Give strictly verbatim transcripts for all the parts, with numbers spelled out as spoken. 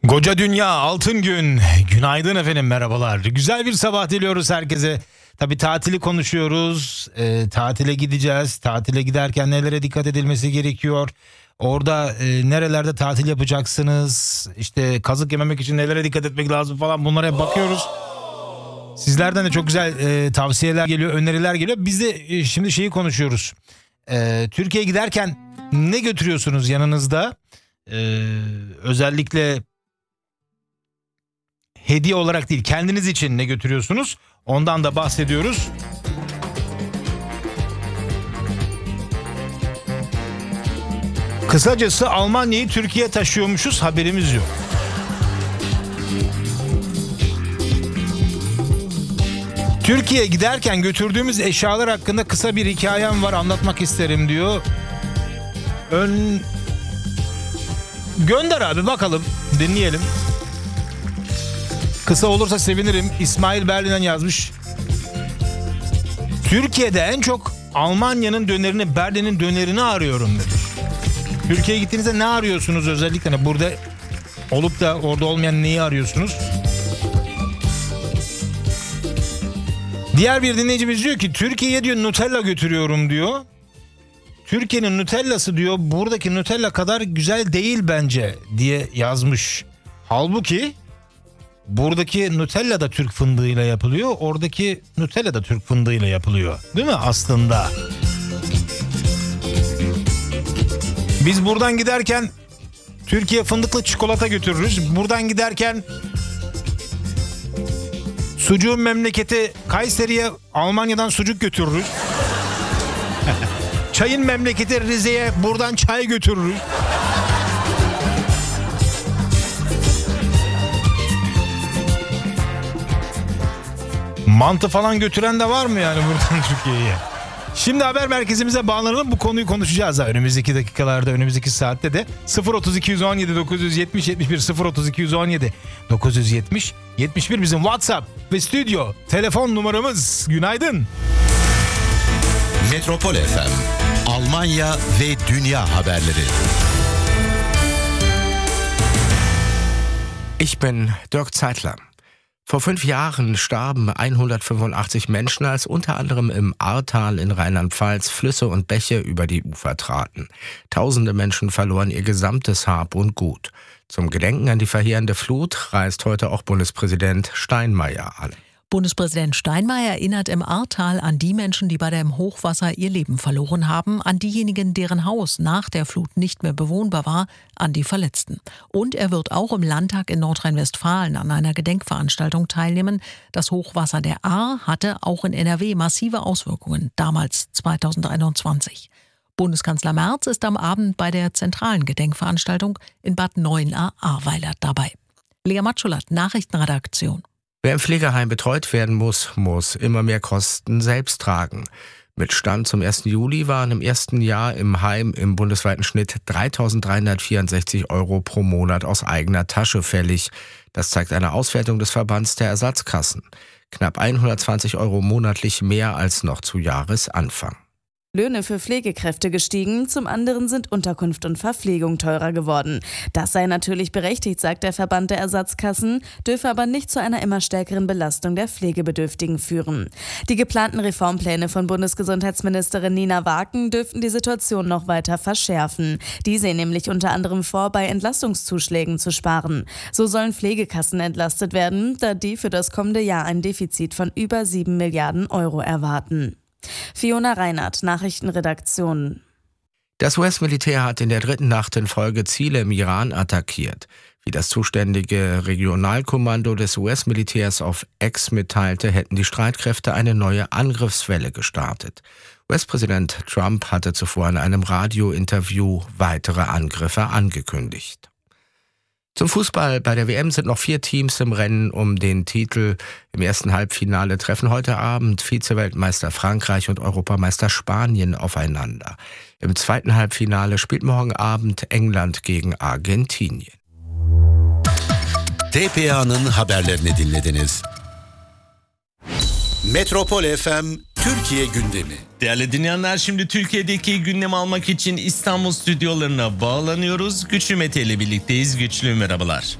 Koca dünya, altın gün. Günaydın efendim, merhabalar. Güzel bir sabah diliyoruz herkese. Tabii tatili konuşuyoruz. E, tatile gideceğiz. Tatile giderken nelere dikkat edilmesi gerekiyor? Orada e, nerelerde tatil yapacaksınız? İşte kazık yememek için nelere dikkat etmek lazım falan, bunlara hep bakıyoruz. Sizlerden de çok güzel e, tavsiyeler geliyor, öneriler geliyor. Biz de e, şimdi şeyi konuşuyoruz. E, Türkiye'ye giderken ne götürüyorsunuz yanınızda? E, özellikle hediye olarak değil, kendiniz için ne götürüyorsunuz? Ondan da bahsediyoruz. Kısacası Almanya'yı Türkiye'ye taşıyormuşuz, haberimiz yok. Türkiye'ye giderken götürdüğümüz eşyalar hakkında kısa bir hikayem var, anlatmak isterim diyor. Ön... Gönder abi, bakalım, dinleyelim. Kısa olursa sevinirim. İsmail Berlin'den yazmış. Türkiye'de en çok Almanya'nın dönerini, Berlin'in dönerini arıyorum demiş. Türkiye'ye gittiğinizde ne arıyorsunuz özellikle? Hani burada olup da orada olmayan neyi arıyorsunuz? Diğer bir dinleyicimiz diyor ki Türkiye'ye diyor Nutella götürüyorum diyor. Türkiye'nin Nutella'sı diyor buradaki Nutella kadar güzel değil bence diye yazmış. Halbuki buradaki Nutella da Türk fındığıyla yapılıyor. Oradaki Nutella da Türk fındığıyla yapılıyor. Değil mi aslında? Biz buradan giderken Türkiye fındıklı çikolata götürürüz. Buradan giderken sucuğun memleketi Kayseri'ye Almanya'dan sucuk götürürüz. Çayın memleketi Rize'ye buradan çay götürürüz. Mantı falan götüren de var mı yani buradan Türkiye'ye? Şimdi haber merkezimize bağlanalım, bu konuyu konuşacağız. Önümüzdeki dakikalarda, önümüzdeki saatte de sıfır otuz iki yüz on yedi dokuz yüz yetmiş yetmiş bir sıfır otuz iki yüz on yedi dokuz yüz yetmiş yetmiş bir bizim WhatsApp ve stüdyo telefon numaramız. Günaydın. Metropol F M, Almanya ve dünya haberleri. Ich bin Dirk Zeitler. Vor fünf Jahren starben hundertfünfundachtzig Menschen, als unter anderem im Ahrtal in Rheinland-Pfalz Flüsse und Bäche über die Ufer traten. Tausende Menschen verloren ihr gesamtes Hab und Gut. Zum Gedenken an die verheerende Flut reist heute auch Bundespräsident Steinmeier an. Bundespräsident Steinmeier erinnert im Ahrtal an die Menschen, die bei dem Hochwasser ihr Leben verloren haben, an diejenigen, deren Haus nach der Flut nicht mehr bewohnbar war, an die Verletzten. Und er wird auch im Landtag in Nordrhein-Westfalen an einer Gedenkveranstaltung teilnehmen. Das Hochwasser der Ahr hatte auch in N R W massive Auswirkungen, damals zweitausendeinundzwanzig. Bundeskanzler Merz ist am Abend bei der zentralen Gedenkveranstaltung in Bad Neuenahr-Ahrweiler dabei. Lea Matschulat, Nachrichtenredaktion. Wer im Pflegeheim betreut werden muss, muss immer mehr Kosten selbst tragen. Mit Stand zum ersten Juli waren im ersten Jahr im Heim im bundesweiten Schnitt dreitausenddreihundertvierundsechzig Euro pro Monat aus eigener Tasche fällig. Das zeigt eine Auswertung des Verbands der Ersatzkassen. Knapp hundertzwanzig Euro monatlich mehr als noch zu Jahresanfang. Löhne für Pflegekräfte gestiegen, zum anderen sind Unterkunft und Verpflegung teurer geworden. Das sei natürlich berechtigt, sagt der Verband der Ersatzkassen, dürfe aber nicht zu einer immer stärkeren Belastung der Pflegebedürftigen führen. Die geplanten Reformpläne von Bundesgesundheitsministerin Nina Waken dürften die Situation noch weiter verschärfen. Die sehen nämlich unter anderem vor, bei Entlastungszuschlägen zu sparen. So sollen Pflegekassen entlastet werden, da die für das kommende Jahr ein Defizit von über sieben Milliarden Euro erwarten. Fiona Reinhardt, Nachrichtenredaktion. Das U S-Militär hat in der dritten Nacht in Folge Ziele im Iran attackiert. Wie das zuständige Regionalkommando des U S-Militärs auf X mitteilte, hätten die Streitkräfte eine neue Angriffswelle gestartet. U S-Präsident Trump hatte zuvor in einem Radiointerview weitere Angriffe angekündigt. Zum Fußball. Bei der W M sind noch vier Teams im Rennen um den Titel. Im ersten Halbfinale treffen heute Abend Vize-Weltmeister Frankreich und Europameister Spanien aufeinander. Im zweiten Halbfinale spielt morgen Abend England gegen Argentinien. T P A'nın haberlerini dinlediniz. Metropol F M Türkiye gündemi. Değerli dinleyenler, şimdi Türkiye'deki gündem almak için İstanbul stüdyolarına bağlanıyoruz. Güçlü Mete ile birlikteyiz. Güçlü, merhabalar.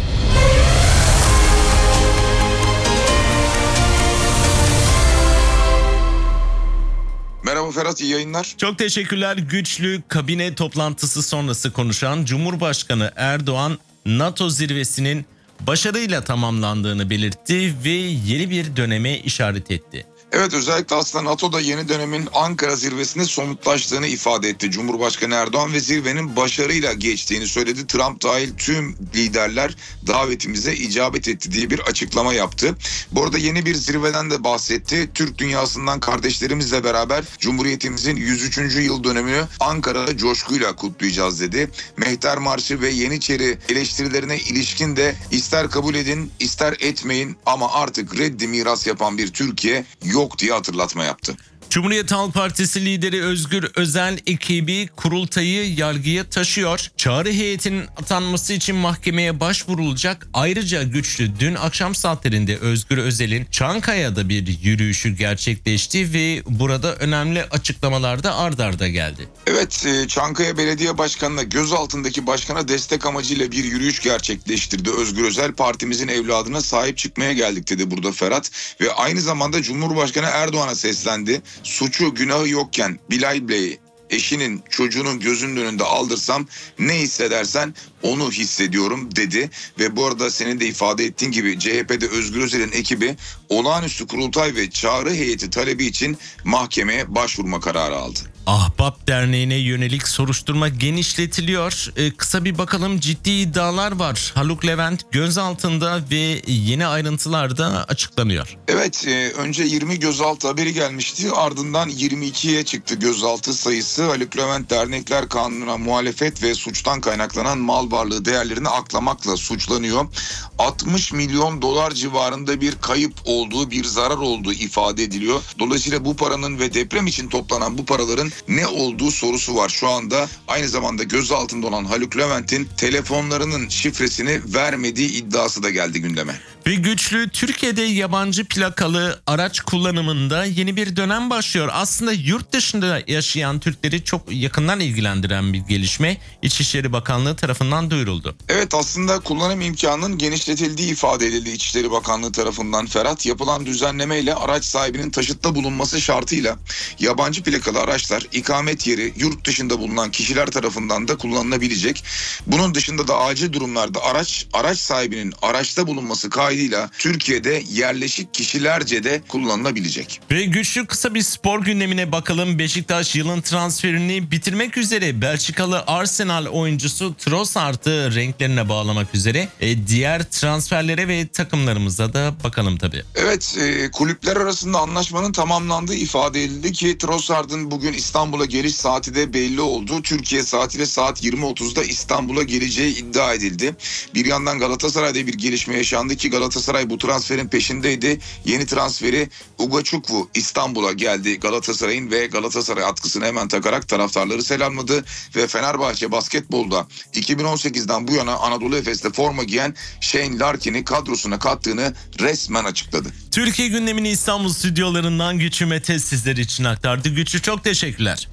Merhaba Ferhat, iyi yayınlar. Çok teşekkürler. Güçlü, kabine toplantısı sonrası konuşan Cumhurbaşkanı Erdoğan, NATO zirvesinin başarıyla tamamlandığını belirtti ve yeni bir döneme işaret etti. Evet, özellikle aslında NATO'da yeni dönemin Ankara zirvesinde somutlaştığını ifade etti Cumhurbaşkanı Erdoğan ve zirvenin başarıyla geçtiğini söyledi. Trump dahil tüm liderler davetimize icabet etti diye bir açıklama yaptı. Bu arada yeni bir zirveden de bahsetti. Türk dünyasından kardeşlerimizle beraber Cumhuriyetimizin yüz üçüncü yıl dönümünü Ankara'da coşkuyla kutlayacağız dedi. Mehter Marşı ve Yeniçeri eleştirilerine ilişkin de ister kabul edin ister etmeyin ama artık reddi miras yapan bir Türkiye yok diye hatırlatma yaptı. Cumhuriyet Halk Partisi lideri Özgür Özel ekibi kurultayı yargıya taşıyor. Çağrı heyetinin atanması için mahkemeye başvurulacak. Ayrıca Güçlü, dün akşam saatlerinde Özgür Özel'in Çankaya'da bir yürüyüşü gerçekleşti ve burada önemli açıklamalar da ard arda geldi. Evet, Çankaya Belediye Başkanı'na gözaltındaki başkana destek amacıyla bir yürüyüş gerçekleştirdi. Özgür Özel, partimizin evladına sahip çıkmaya geldik dedi burada Ferhat ve aynı zamanda Cumhurbaşkanı Erdoğan'a seslendi. Suçu günahı yokken Bilal Bey'i eşinin çocuğunun gözünün önünde aldırsam ne hissedersen onu hissediyorum dedi. Ve bu arada senin de ifade ettiğin gibi C H P'de Özgür Özel'in ekibi olağanüstü kurultay ve çağrı heyeti talebi için mahkemeye başvurma kararı aldı. Ahbap Derneği'ne yönelik soruşturma genişletiliyor. Ee, kısa bir bakalım, ciddi iddialar var. Haluk Levent gözaltında ve yeni ayrıntılar da açıklanıyor. Evet, e, önce yirmi gözaltı haberi gelmişti, ardından yirmi ikiye çıktı gözaltı sayısı. Haluk Levent Dernekler Kanunu'na muhalefet ve suçtan kaynaklanan mal varlığı değerlerini aklamakla suçlanıyor. altmış milyon dolar civarında bir kayıp olduğu, bir zarar olduğu ifade ediliyor. Dolayısıyla bu paranın ve deprem için toplanan bu paraların ne olduğu sorusu var şu anda. Aynı zamanda gözaltında olan Haluk Levent'in telefonlarının şifresini vermediği iddiası da geldi gündeme. Ve Güçlü, Türkiye'de yabancı plakalı araç kullanımında yeni bir dönem başlıyor. Aslında yurt dışında yaşayan Türkleri çok yakından ilgilendiren bir gelişme İçişleri Bakanlığı tarafından duyuruldu. Evet, aslında kullanım imkanının genişletildiği ifade edildi İçişleri Bakanlığı tarafından Ferhat. Yapılan düzenlemeyle araç sahibinin taşıtta bulunması şartıyla yabancı plakalı araçlar ikamet yeri yurt dışında bulunan kişiler tarafından da kullanılabilecek. Bunun dışında da acil durumlarda araç araç sahibinin araçta bulunması kaydıyla Türkiye'de yerleşik kişilerce de kullanılabilecek. Ve Güçlü, kısa bir spor gündemine bakalım. Beşiktaş yılın transferini bitirmek üzere. Belçikalı Arsenal oyuncusu Trossard'ı renklerine bağlamak üzere. E, diğer transferlere ve takımlarımıza da bakalım tabii. Evet, e, kulüpler arasında anlaşmanın tamamlandığı ifade edildi ki Trossard'ın bugün İstanbul'a geliş saati de belli oldu. Türkiye saatiyle saat yirmi otuzda İstanbul'a geleceği iddia edildi. Bir yandan Galatasaray'da bir gelişme yaşandı ki Galatasaray bu transferin peşindeydi. Yeni transferi Ugachukwu İstanbul'a geldi Galatasaray'ın ve Galatasaray atkısını hemen takarak taraftarları selamladı ve Fenerbahçe basketbolda iki bin on sekizden bu yana Anadolu Efes'te forma giyen Shane Larkin'i kadrosuna kattığını resmen açıkladı. Türkiye gündemini İstanbul stüdyolarından Güçlü Mete sizler için aktardı. Güçlü, çok teşekkürler.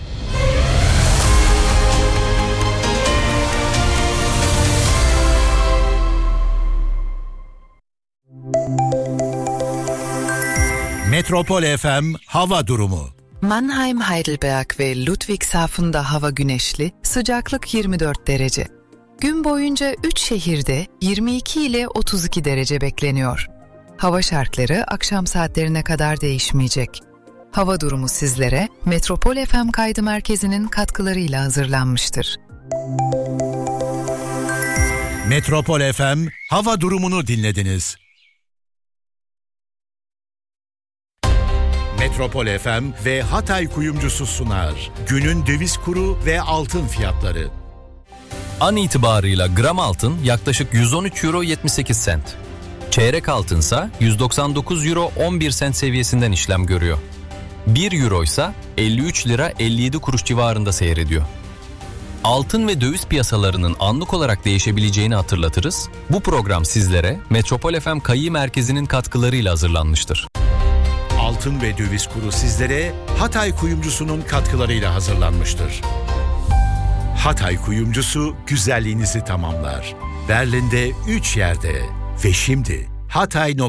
Metropol F M hava durumu. Mannheim, Heidelberg ve Ludwigshafen'da hava güneşli, sıcaklık yirmi dört derece. Gün boyunca üç şehirde yirmi iki ile otuz iki derece bekleniyor. Hava şartları akşam saatlerine kadar değişmeyecek. Hava durumu sizlere Metropol F M kaydı merkezinin katkılarıyla hazırlanmıştır. Metropol F M hava durumunu dinlediniz. Metropol F M ve Hatay Kuyumcusu sunar. Günün döviz kuru ve altın fiyatları. An itibarıyla gram altın yaklaşık yüz on üç euro yetmiş sekiz sent. Çeyrek altınsa yüz doksan dokuz euro on bir sent seviyesinden işlem görüyor. bir euro ise elli üç lira elli yedi kuruş civarında seyrediyor. Altın ve döviz piyasalarının anlık olarak değişebileceğini hatırlatırız. Bu program sizlere Metropol F M Kayı Merkezi'nin katkılarıyla hazırlanmıştır. altın ve döviz kuru sizlere Hatay Kuyumcusu'nun katkılarıyla hazırlanmıştır. Hatay Kuyumcusu güzelliğinizi tamamlar. Berlin'de üç yerde ve şimdi Hatay